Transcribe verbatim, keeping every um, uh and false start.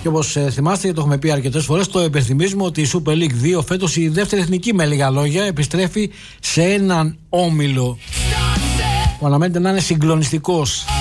Και όπως ε, θυμάστε, και το έχουμε πει αρκετές φορές, το υπενθυμίζουμε ότι η Super League δύο φέτος, η δεύτερη εθνική με λίγα λόγια, επιστρέφει σε έναν όμιλο που αναμένεται να είναι συγκλονιστικός.